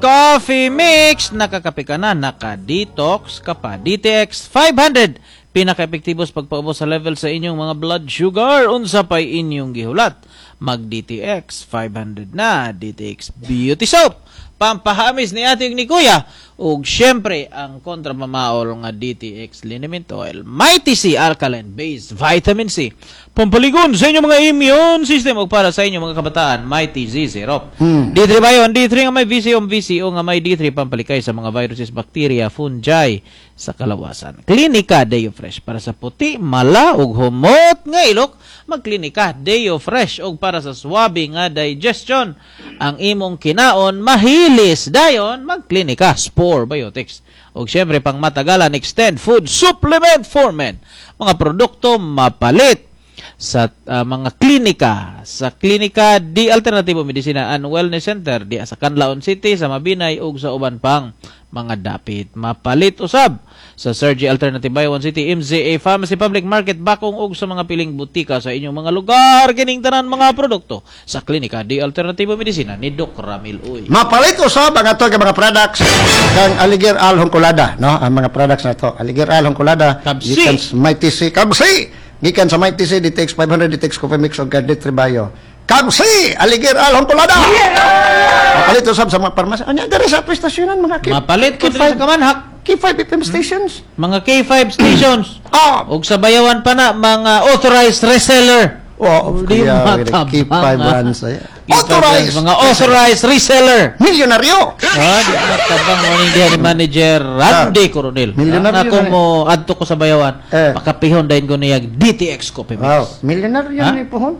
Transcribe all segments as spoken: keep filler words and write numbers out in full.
Coffee mix, nakakape ka na, naka-detox ka pa. D T X five hundred, pinaka-epektibo sa pagpaubos sa level sa inyong mga blood sugar. Unsa pay inyong gihulat? Mag-D T X five hundred na, D T X Beauty Soap. Pampahamis ni ating ni Kuya. Ug syempre, ang kontrapamaol nga D T X Liniment Oil. Mighty C Alkaline Based Vitamin C. Pampaligon sa inyong mga immune system. Ug para sa inyong mga kabataan, Mighty Z Syrup. Hmm. D three Bio, D three nga may V C O, V C O nga may D three pampalikay sa mga viruses, bacteria, fungi sa kalawasan. Klinika Deo Fresh para sa puti, mala ug humot nga ilok. Magklinika Deo Fresh og para sa swabe nga digestion. Ang imong kinaon mahilis dayon, magklinika Spore Biotics. Og syempre pang matagalan extend food supplement for men. Mga produkto mapalit sa uh, mga klinika, sa klinika di Alternatibo Medicina and Wellness Center di sa Canlaon City, sa Mabinay ug sa uban pang mga dapit. Mapalit usab sa Sergi Alternative Bio one City, M Z A Pharmacy Public Market, Bakong ug sa mga piling butika sa inyong mga lugar. Kining tanan mga produkto sa klinika di Alternatibo Medicina ni Doc Ramil Uy. Mapalit usab ang ato mga products kang Aligir Al Hongkolada, no? Ang mga products na to, Aligir Al Hongkolada, gikan sa Mighty C, Kabsi, gikan sa Mighty C, D T X five hundred, D T X Coffee Mix ug D three Bio. Kabsi, Aligir Al Hongkolada. Mapalit usab sa mga parmasya. Anya diri sa prestasyonan mga kip. Mapalit ko sa kamanhak. K five F M stations. Mga K five stations. Ah, ug sa bayawan pa na mga authorized reseller. Oh, di matabang. K five brands ay. Authorized, mga authorized reseller. Milyonaryo. Ah, di matabang mo ni dia ni manager Randy Coronel. Milyonaryo. Ako mo adto ko sa bayawan. Eh. Pakapihon dayon ko niya D T X Coffee Mix. Wow, milyonaryo ni pohon.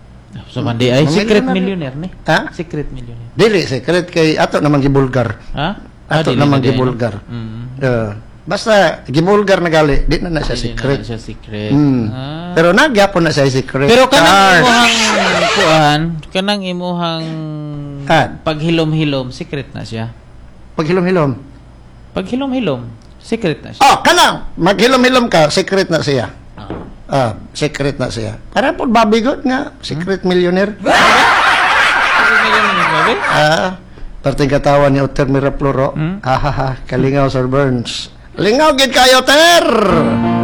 So mandi ay secret millionaire ni. Ha? Secret millionaire. Dili secret kay ato naman gibulgar. Ha? Ato naman gibulgar. Mm. Uh, basta gibulgar na gali, di na na siya secret. Di na siya secret. Mm. Ah. Pero nagyapon na siya secret. Pero kanang imuhang kuan, kanang imuhang ah. paghilom-hilom, secret na siya. Paghilom-hilom. Paghilom-hilom, secret na siya. Oh, kanang maghilom-hilom ka, secret na siya. Ah, secret na siya. Para po babigot nga, secret hmm? millionaire. Ah, parting katawan ni Otter Mirafloro. Hmm? Ah, ha, ha, kalingaw Sir Burns. Lingaw gid kayo, Ter!